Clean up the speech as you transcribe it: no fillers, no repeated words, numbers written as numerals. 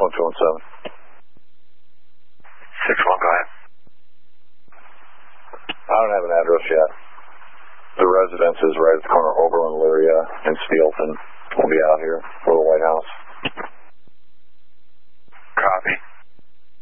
61217. 6-1, go ahead. I don't have an address yet. The residence is right at the corner of Oberlin, Lyria, and Steelton. We'll be out here for the White House.